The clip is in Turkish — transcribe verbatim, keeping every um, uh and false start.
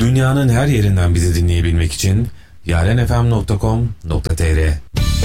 Dünyanın her yerinden bizi dinleyebilmek için yarenfm nokta com nokta tr